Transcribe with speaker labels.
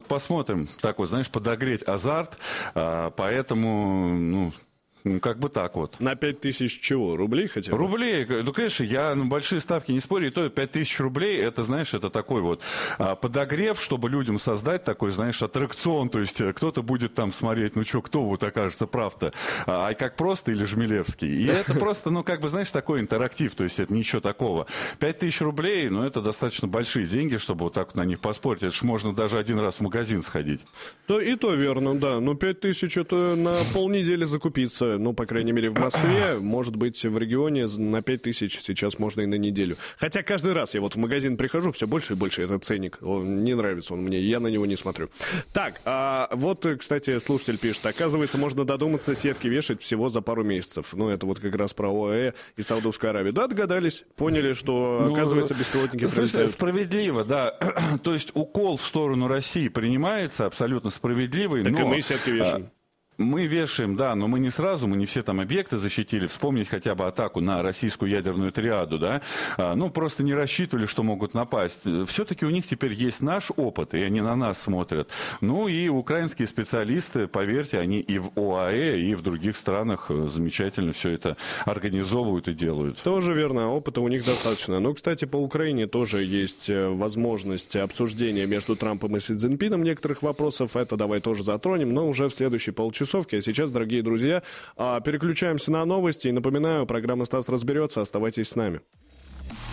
Speaker 1: посмотрим. Так вот, знаешь, подогреть азарт. Поэтому, как бы так вот.
Speaker 2: На 5000 чего? Рублей хотя бы?
Speaker 1: Рублей. Ну, конечно, я на большие ставки не спорю. И то 5000 рублей, это, знаешь, это такой вот подогрев, чтобы людям создать такой, знаешь, аттракцион. То есть кто-то будет там смотреть, кто вот окажется прав-то. Как просто или Жмелевский. И это просто, как бы, знаешь, такой интерактив. То есть это ничего такого. 5000 рублей, это достаточно большие деньги, чтобы вот так на них поспорить. Это ж можно даже один раз в магазин сходить.
Speaker 2: То верно, да. 5000 это на полнедели закупиться. По крайней мере, в Москве, может быть, в регионе на 5000 сейчас можно и на неделю. Хотя каждый раз я вот в магазин прихожу, все больше и больше этот ценник. Не нравится он мне, я на него не смотрю. Так, вот, кстати, слушатель пишет, оказывается, можно додуматься сетки вешать всего за пару месяцев. Это вот как раз про ОАЭ и Саудовскую Аравию. Да, догадались, поняли, что, оказывается, беспилотники прилетают.
Speaker 1: Справедливо, да. То есть укол в сторону России принимается абсолютно справедливый,
Speaker 2: так и мы сетки вешаем.
Speaker 1: Мы вешаем, да, но мы не сразу, мы не все там объекты защитили. Вспомнить хотя бы атаку на российскую ядерную триаду, да. Просто не рассчитывали, что могут напасть. Все-таки у них теперь есть наш опыт, и они на нас смотрят. И украинские специалисты, поверьте, они и в ОАЭ, и в других странах замечательно все это организовывают и делают.
Speaker 2: Тоже верно, опыта у них достаточно. Кстати, по Украине тоже есть возможность обсуждения между Трампом и Си Цзиньпином некоторых вопросов. Это давай тоже затронем, но уже в следующие полчаса. А сейчас, дорогие друзья, переключаемся на новости. И напоминаю, программа «Стас разберется». Оставайтесь с нами.